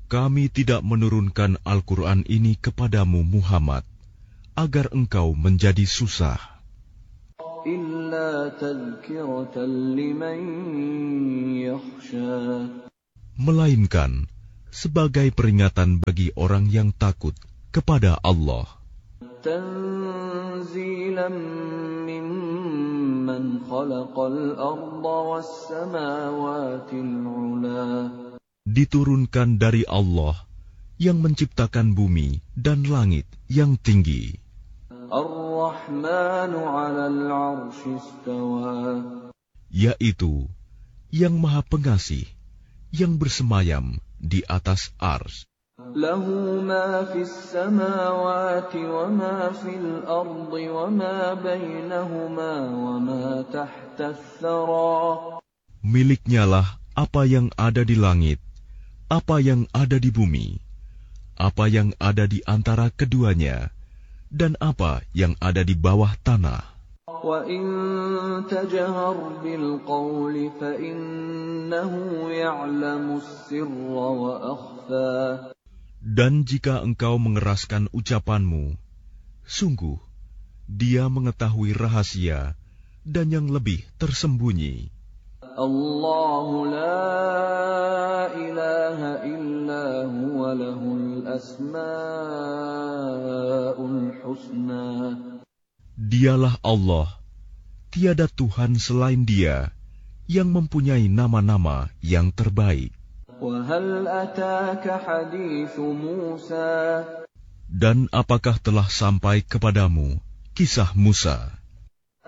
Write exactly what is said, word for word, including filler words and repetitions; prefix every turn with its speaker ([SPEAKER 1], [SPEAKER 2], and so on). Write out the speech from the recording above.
[SPEAKER 1] Kami tidak menurunkan Al-Quran ini kepadamu Muhammad, agar engkau menjadi susah.
[SPEAKER 2] إِلَّا تَذْكِرَةً لِمَن يَخْشَىٰ
[SPEAKER 1] Melainkan sebagai peringatan bagi orang yang takut kepada Allah.
[SPEAKER 2] تَنزِيلًا مِّمَّنْ خَلَقَ الْأَرْضَ وَالسَّمَاوَاتِ الْعُلَى
[SPEAKER 1] Diturunkan dari Allah yang menciptakan bumi dan langit yang tinggi.
[SPEAKER 2] الرحمن على العرش استوى
[SPEAKER 1] Yaitu yang Maha Pengasih, yang bersemayam di atas ars.
[SPEAKER 2] له ما في السماوات وما في الأرض وما بينهما وما تحت الثرى
[SPEAKER 1] Miliknyalah apa yang ada di langit, apa yang ada di bumi, apa yang ada di antara keduanya, dan apa yang ada di bawah tanah.
[SPEAKER 2] وَإِن تَجْهَرْ بِالْقَوْلِ فَإِنَّهُ يَعْلَمُ السِّرَّ وَأَخْفَى
[SPEAKER 1] Dan jika engkau mengeraskan ucapanmu, sungguh Dia mengetahui rahasia dan yang lebih tersembunyi.
[SPEAKER 2] الله لا إله إلا هو له الأسماء الحسنى
[SPEAKER 1] Dialah Allah, tiada Tuhan selain Dia, yang mempunyai nama-nama yang terbaik.
[SPEAKER 2] وهل أتاك حديث موسى
[SPEAKER 1] Dan apakah telah sampai kepadamu kisah Musa?